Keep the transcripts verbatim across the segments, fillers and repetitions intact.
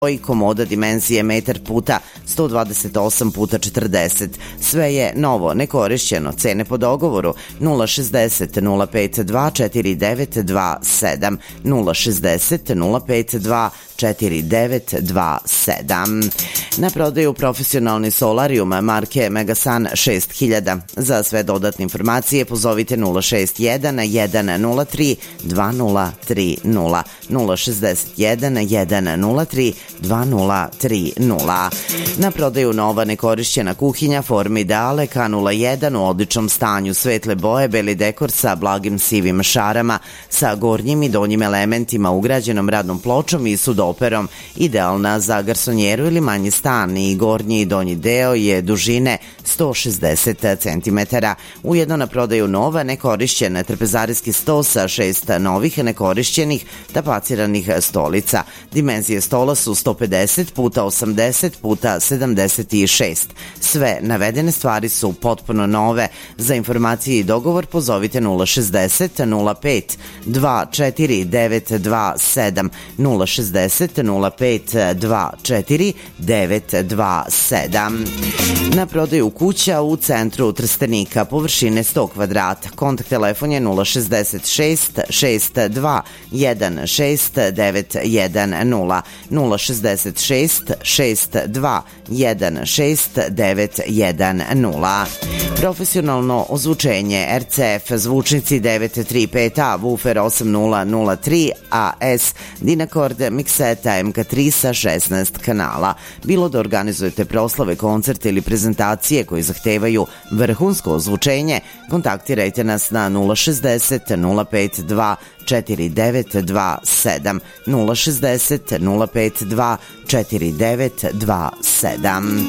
i komoda dimenzije metar puta sto dvadeset osam puta četrdeset. Sve je novo, nekorišćeno. Cene po dogovoru nula šezdeset nula pet dva četiri devet dva sedam, nula šezdeset nula pet dva četiri devet dva sedam. Na prodaju profesionalni solarijum marke Megasan šest hiljada. Za sve dodatne informacije pozovite nula šest jedan jedan nula tri dva nula tri nula, nula šezdeset jedan jedan nula tri dva nula tri nula. Na prodaju nova nekorišćena kuhinja forme Ideale K nula jedan u odličnom stanju, svetle boje, beli dekor sa blagim sivim šarama, sa gornjim i donjim elementima, ugrađenom radnom pločom i sudoperom, idealna za garsonjeru ili manji stan, i gornji i donji deo je dužine sto šezdeset centimetara. Ujedno na prodaju nova nekorišćena trpezarijski sto sa šest novih nekorišćenih tapaciranih stolica. Dimenzije stola su sto pedeset puta osamdeset puta sedamdeset šest. Sve navedene stvari su potpuno nove. Za informacije i dogovor pozovite nula šezdeset nula pet dva četiri devet dva sedam, nula šezdeset nula pet dva četiri devet dva sedam. Na prodaju kuća u centru Trstenika, površine sto kvadrata. Kontakt telefon je nula šezdeset šest šest dva jedan šest devet jedan nula, nula šezdeset šest šest dva jedan šest devet jedan nula. Profesionalno ozvučenje R C F zvučnici devet tri pet A, Woofer osam nula nula tri A S, Dynacord mikseta M K tri sa šesnaest kanala. Bilo da organizujete proslave, koncerte ili prezentacije koji zahtevaju vrhunsko ozvučenje, kontaktirajte nas na nula šezdeset nula pet dva četiri devet dva sedam, nula šezdeset nula pet dva četiri devet dva sedam.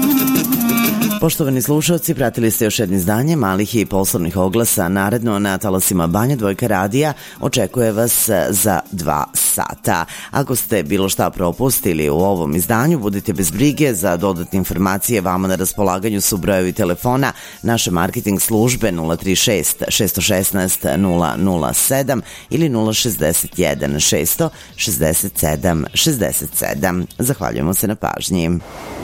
Poštovani slušalci, pratili ste još jedno izdanje malih i poslovnih oglasa. Naredno na talasima Banja Dvojka radija očekuje vas za dva sata. Ako ste bilo šta propustili u ovom izdanju, budite bez brige. Za dodatne informacije vama na raspolaganju su brojevi telefona naše marketing službe nula tri šest šest jedan šest nula nula sedam ili nula šezdeset jedan šest šezdeset sedam šezdeset sedam. Zahvaljujemo se na pažnji.